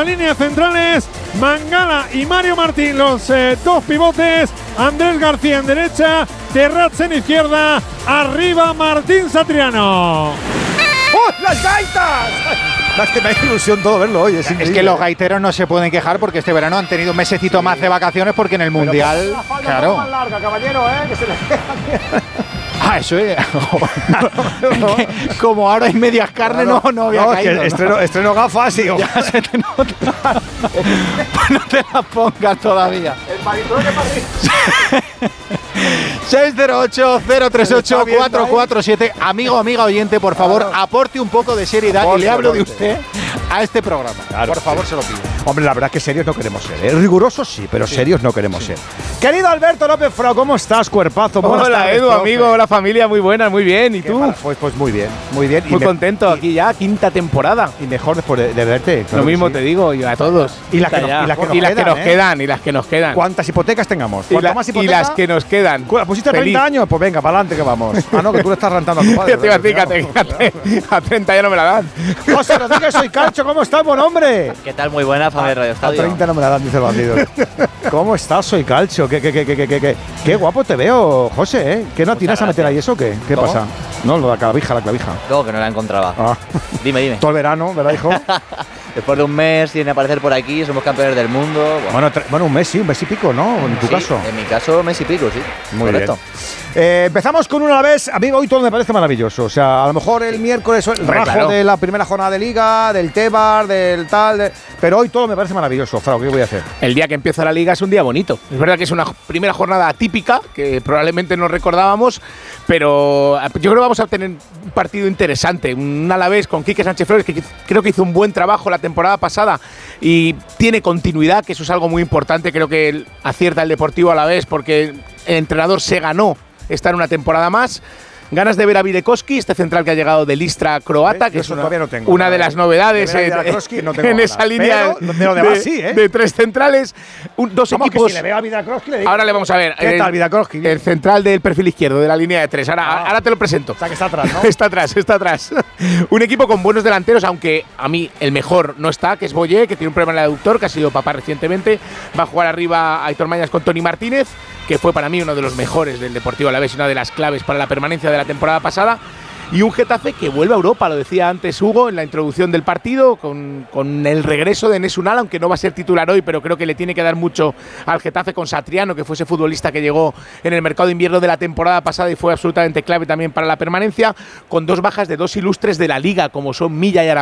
línea de centrales, Mangala y Mario Martín, los dos pivotes, Andrés García en derecha, Terrats en izquierda, arriba Martín Satriano. ¡Oh, las gaitas! Es que me hace ilusión todo verlo hoy. Es que los gaiteros no se pueden quejar porque este verano han tenido un mesecito más de vacaciones porque en el Mundial… Claro. Más larga, caballero, que se le Eso es. Como ahora hay medias carnes, no había caído. Estreno gafas y… Ya se te nota. Pues no te las pongas todavía. El maritro de Madrid. 608-038-447. Amigo, amiga oyente, por favor, aporte un poco de seriedad y le hablo de usted a este programa. Claro, por favor, se lo pido. Hombre, la verdad que serios no queremos ser. Rigurosos sí, pero serios no queremos ser. Querido Alberto López Frau, ¿cómo estás, cuerpazo? Hola, Edu, amigo, hola familia, muy buenas, muy bien. ¿Y tú? Pues muy bien, muy bien. Muy contento, aquí ya, quinta temporada. Y mejor después de verte. Lo mismo te digo, y a todos. Y las que nos quedan. ¿Cuántas hipotecas tengamos? ¿Cuántas más hipotecas? Y las que nos quedan. ¿Pusiste 30 años? Pues venga, para adelante que vamos. Ah, no, que tú le estás rentando a tu padre. Te iba a decir que a 30 ya no me la dan. José Rodríguez, soy Calcho, ¿cómo estás, buen hombre? ¿Qué tal? Muy buena, familia Radio Estadio. A 30 no me la dan, dice el bandido. ¿Cómo estás, soy Calcho? Qué guapo te veo, José, ¿eh? ¿Qué no atinas a meter ahí eso o qué? ¿Qué pasa? No, la clavija. No, que no la encontraba. Ah. Dime. Todo el verano, ¿verdad, hijo? Después de un mes sin aparecer por aquí, somos campeones del mundo. Bueno, un mes y pico, ¿no? En tu caso. En mi caso, mes y pico, sí. Muy correcto. Bien. Empezamos con una vez. A mí hoy todo me parece maravilloso. O sea, a lo mejor el miércoles el rajo de la primera jornada de Liga, del Tebar, del tal… pero hoy todo me parece maravilloso. Frau, ¿qué voy a hacer? El día que empieza la Liga es un día bonito. Es verdad que es una primera jornada atípica, que probablemente no recordábamos, pero yo creo que vamos a tener un partido interesante. Un Alavés con Quique Sánchez Flores, que creo que hizo un buen trabajo la temporada pasada y tiene continuidad, que eso es algo muy importante. Creo que acierta el Deportivo Alavés porque el entrenador se ganó estar una temporada más. Ganas de ver a Videkowski, este central que ha llegado del Istra croata, que es una de las novedades en esa línea de tres centrales, dos equipos. Si le veo a Videkowski, le digo, ahora le vamos a ver. ¿Qué tal, Videkowski? El central del perfil izquierdo de la línea de tres. Ahora te lo presento. O sea, que está atrás, ¿no? Está atrás. Un equipo con buenos delanteros, aunque a mí el mejor no está, que es Boyé, que tiene un problema en el aductor, que ha sido papá recientemente. Va a jugar arriba Aitor Mañas con Toni Martínez, que fue para mí uno de los mejores del Deportivo Alavés y una de las claves para la permanencia de la temporada pasada. Y un Getafe que vuelve a Europa, lo decía antes Hugo en la introducción del partido, con el regreso de Enes Unal, aunque no va a ser titular hoy, pero creo que le tiene que dar mucho al Getafe con Satriano, que fue ese futbolista que llegó en el mercado de invierno de la temporada pasada y fue absolutamente clave también para la permanencia, con dos bajas de dos ilustres de la Liga, como son Milla y Araujo.